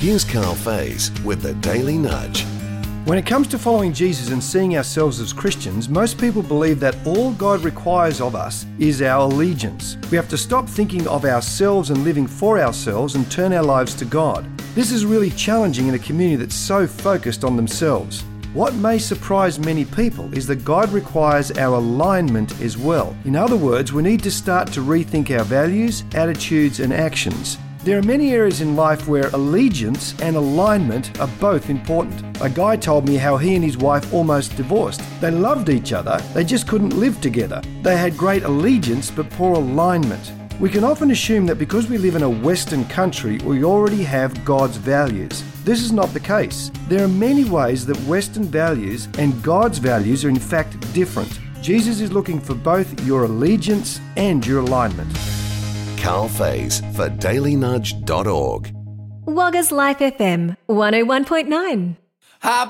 Here's Carl Faze with the Daily Nudge. When it comes to following Jesus and seeing ourselves as Christians, most people believe that all God requires of us is our allegiance. We have to stop thinking of ourselves and living for ourselves and turn our lives to God. This is really challenging in a community that's so focused on themselves. What may surprise many people is that God requires our alignment as well. In other words, we need to start to rethink our values, attitudes, and actions. There are many areas in life where allegiance and alignment are both important. A guy told me how he and his wife almost divorced. They loved each other, they just couldn't live together. They had great allegiance but poor alignment. We can often assume that because we live in a Western country, we already have God's values. This is not the case. There are many ways that Western values and God's values are in fact different. Jesus is looking for both your allegiance and your alignment. Carl Faze for dailynudge.org. Wagga's Life FM 101.9.